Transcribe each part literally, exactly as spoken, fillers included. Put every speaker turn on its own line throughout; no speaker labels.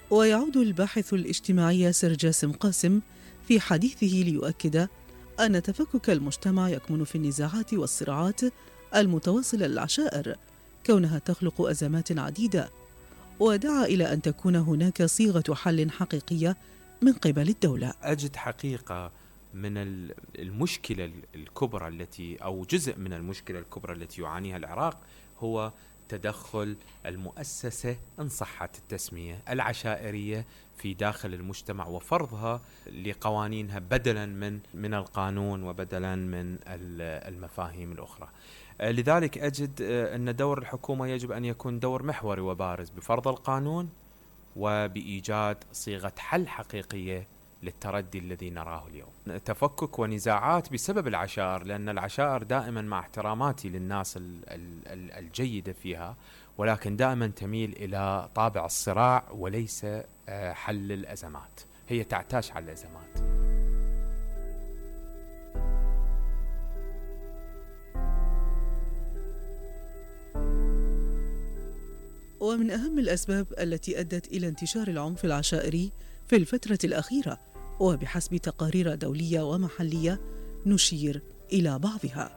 ويعود الباحث الاجتماعي ياسر جاسم قاسم في حديثه ليؤكد أن تفكك المجتمع يكمن في النزاعات والصراعات المتواصلة للعشائر كونها تخلق أزمات عديدة، ودعا إلى أن تكون هناك صيغة حل حقيقية من قبل الدولة.
أجد حقيقة من المشكلة الكبرى التي أو جزء من المشكلة الكبرى التي يعانيها العراق هو تدخل المؤسسة إن صحت التسمية العشائرية في داخل المجتمع وفرضها لقوانينها بدلا من من القانون وبدلا من المفاهيم الأخرى. لذلك أجد أن دور الحكومة يجب أن يكون دور محوري وبارز بفرض القانون وبإيجاد صيغة حل حقيقية للتردي الذي نراه اليوم. تفكك ونزاعات بسبب العشائر، لأن العشائر دائما مع احتراماتي للناس الجيدة فيها، ولكن دائما تميل إلى طابع الصراع وليس حل الأزمات، هي تعتاش على الأزمات.
ومن أهم الأسباب التي أدت إلى انتشار العنف العشائري في الفترة الأخيرة، وبحسب تقارير دولية ومحلية نشير إلى بعضها.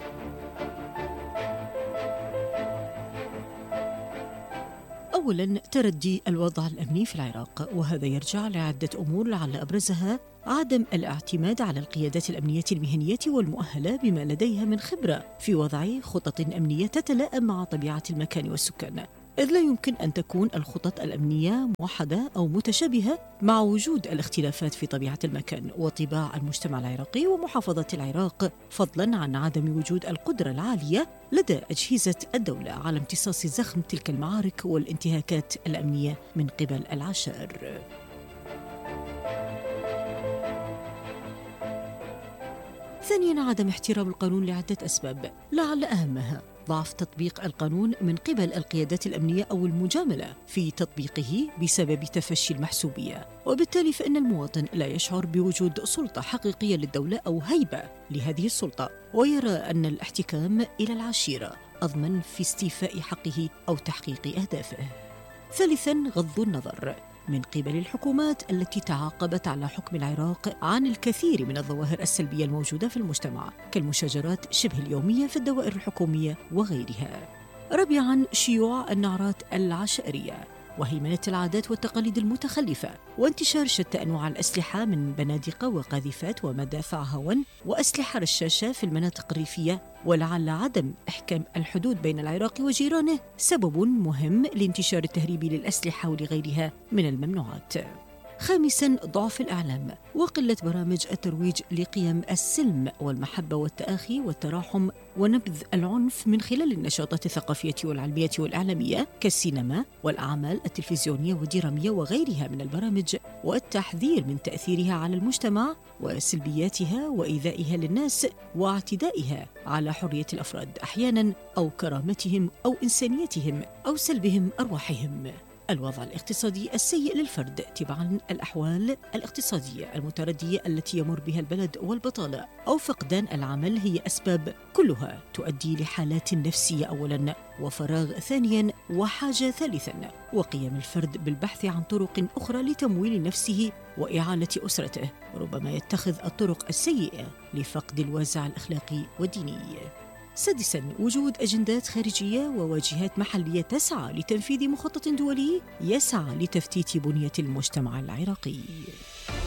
أولاً، تردي الوضع الأمني في العراق، وهذا يرجع لعدة أمور لعل أبرزها عدم الاعتماد على القيادات الأمنية المهنية والمؤهلة بما لديها من خبرة في وضع خطط أمنية تتلائم مع طبيعة المكان والسكان، إذ لا يمكن أن تكون الخطط الأمنية موحدة أو متشابهة مع وجود الاختلافات في طبيعة المكان وطباع المجتمع العراقي ومحافظة العراق، فضلاً عن عدم وجود القدرة العالية لدى أجهزة الدولة على امتصاص زخم تلك المعارك والانتهاكات الأمنية من قبل العشائر. ثانياً، عدم احترام القانون لعدة أسباب، لعل أهمها ضعف تطبيق القانون من قبل القيادات الأمنية أو المجاملة في تطبيقه بسبب تفشي المحسوبية، وبالتالي فإن المواطن لا يشعر بوجود سلطة حقيقية للدولة أو هيبة لهذه السلطة، ويرى أن الاحتكام إلى العشيرة أضمن في استيفاء حقه أو تحقيق أهدافه. ثالثاً، غض النظر من قبل الحكومات التي تعاقبت على حكم العراق عن الكثير من الظواهر السلبية الموجودة في المجتمع كالمشاجرات شبه اليومية في الدوائر الحكومية وغيرها. رابعاً، شيوع النعرات العشائرية وهيمنة العادات والتقاليد المتخلفة وانتشار شتى أنواع الأسلحة من بنادق وقاذفات ومدافع هون وأسلحة رشاشة في المناطق الريفية، ولعل عدم إحكام الحدود بين العراق وجيرانه سبب مهم لانتشار التهريب للأسلحة ولغيرها من الممنوعات. خامساً، ضعف الإعلام وقلة برامج الترويج لقيم السلم والمحبة والتآخي والتراحم ونبذ العنف من خلال النشاطات الثقافية والعلمية والإعلامية كالسينما والأعمال التلفزيونية والدرامية وغيرها من البرامج، والتحذير من تأثيرها على المجتمع وسلبياتها وإيذائها للناس واعتدائها على حرية الأفراد أحياناً أو كرامتهم أو إنسانيتهم أو سلبهم أرواحهم. الوضع الاقتصادي السيء للفرد تبعاً الأحوال الاقتصادية المتردية التي يمر بها البلد والبطالة أو فقدان العمل هي أسباب كلها تؤدي لحالات نفسية أولاً وفراغ ثانياً وحاجة ثالثاً، وقيام الفرد بالبحث عن طرق أخرى لتمويل نفسه وإعالة أسرته، ربما يتخذ الطرق السيئة لفقد الوازع الأخلاقي والديني. سادساً، وجود أجندات خارجية وواجهات محلية تسعى لتنفيذ مخطط دولي يسعى لتفتيت بنية المجتمع العراقي.